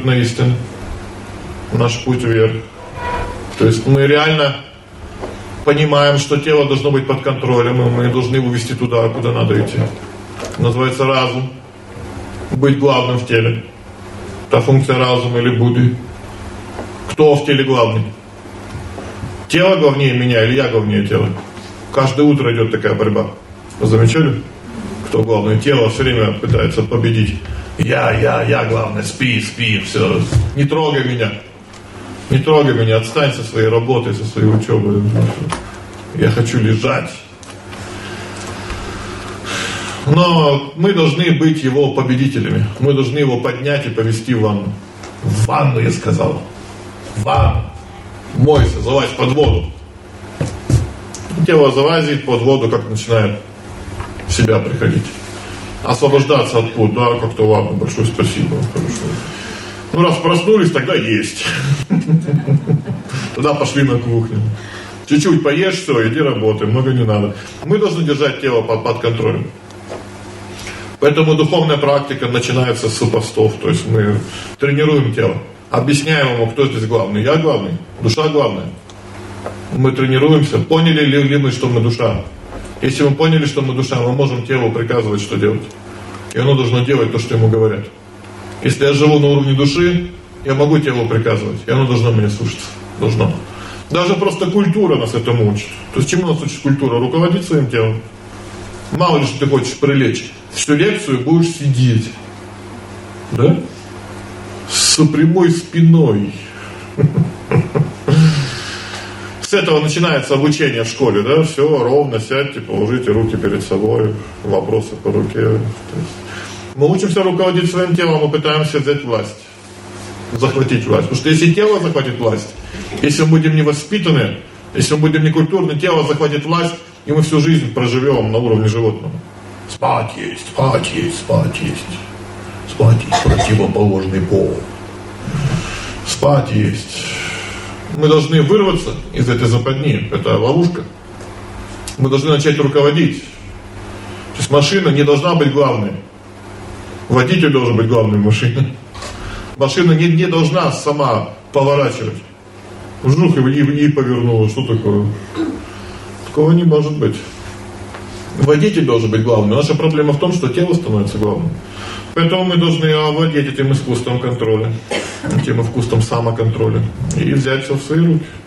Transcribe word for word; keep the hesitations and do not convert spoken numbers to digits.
абсолютно истинный. Наш путь вверх. То есть мы реально понимаем, что тело должно быть под контролем, и мы должны его вести туда, куда надо идти. Называется разум. Быть главным в теле. Это функция разума или Будды. Кто в теле главный? Тело главнее меня или я главнее тела? Каждое утро идет такая борьба. Вы замечали? Кто главное? Тело все время пытается победить. Я, я, я главное. Спи, спи, все. Не трогай меня. Не трогай меня. Отстань со своей работой, со своей учебой. Я хочу лежать. Но мы должны быть его победителями. Мы должны его поднять и повести в ванну. В ванну, я сказал. В ванну. Мойся, залазь под воду. Тело залазит под воду, как начинает в себя приходить. Освобождаться от пут. Да, как-то ладно, большое спасибо. Хорошо. Ну, раз проснулись, тогда есть. Тогда пошли на кухню. Чуть-чуть поешь, все, иди работай, много не надо. Мы должны держать тело под, под контролем. Поэтому духовная практика начинается с постов. То есть мы тренируем тело. Объясняем ему, кто здесь главный. Я главный, душа главная. Мы тренируемся. Поняли ли мы, что мы душа? Если мы поняли, что мы душа, мы можем телу приказывать, что делать. И оно должно делать то, что ему говорят. Если я живу на уровне души, я могу телу приказывать. И оно должно меня слушаться. Должно. Даже просто культура нас этому учит. То есть чему нас учит культура? Руководить своим телом. Мало ли, что ты хочешь прилечь. Всю лекцию будешь сидеть. Да? С прямой спиной. С этого начинается обучение в школе, да? Все, ровно сядьте, положите руки перед собой, вопросы по руке. То есть мы учимся руководить своим телом, мы пытаемся взять власть, захватить власть. Потому что если тело захватит власть, если мы будем не воспитаны, если мы будем не культурны, тело захватит власть, и мы всю жизнь проживем на уровне животного. Спать есть, спать есть, спать есть. Спать есть противоположный пол. Спать есть. Мы должны вырваться из этой западни. Это ловушка. Мы должны начать руководить. То есть машина не должна быть главной. Водитель должен быть главным в машине. Машина не, не должна сама поворачивать. Вжух и, и, и повернула. Что такое? Такого не может быть. Водитель должен быть главным. Наша проблема в том, что тело становится главным. Поэтому мы должны овладеть этим искусством контроля, этим искусством самоконтроля и взять все в свои руки.